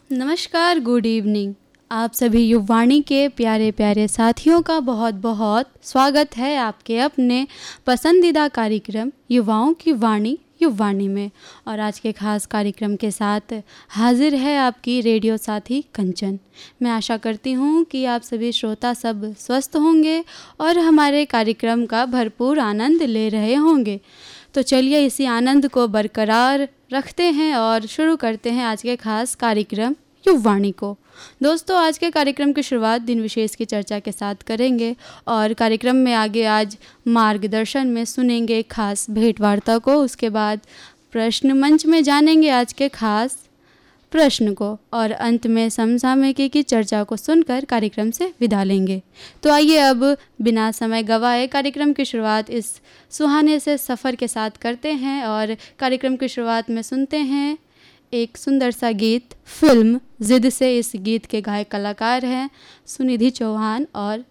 नमस्कार, good evening. आप सभी युववाणी के प्यारे प्यारे साथियों का बहुत बहुत स्वागत है आपके अपने पसंदीदा कार्यक्रम युवाओं की वाणी युववाणी में। और आज के खास कार्यक्रम के साथ हाजिर है आपकी रेडियो साथी कंचन। मैं आशा करती हूँ कि आप सभी श्रोता सब स्वस्थ होंगे और हमारे कार्यक्रम का भरपूर आनंद ले रहे होंगे। तो चलिए इसी आनंद को बरकरार रखते हैं और शुरू करते हैं आज के खास कार्यक्रम युववाणी को। दोस्तों, आज के कार्यक्रम की शुरुआत दिन विशेष की चर्चा के साथ करेंगे और कार्यक्रम में आगे आज मार्गदर्शन में सुनेंगे खास भेंट वार्ता को। उसके बाद प्रश्न मंच में जानेंगे आज के खास प्रश्न को और अंत में समसामयिकी की चर्चा को सुनकर कार्यक्रम से विदा लेंगे। तो आइए अब बिना समय गवाए कार्यक्रम की शुरुआत इस सुहाने से सफ़र के साथ करते हैं और कार्यक्रम की शुरुआत में सुनते हैं एक सुंदर सा गीत फिल्म जिद से। इस गीत के गायक कलाकार हैं सुनिधि चौहान और